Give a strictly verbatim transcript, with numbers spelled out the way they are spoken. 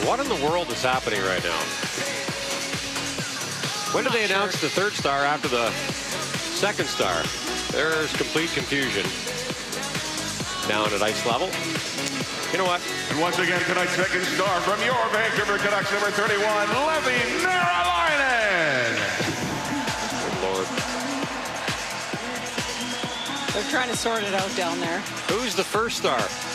What in the world is happening right now? When did they announce the third star after the second star? There's complete confusion down at ice level. You know what? And once again, tonight's second star from your Vancouver Canucks, number thirty-one, Levi Naralainen. Good Lord. They're trying to sort it out down there. Who's the first star?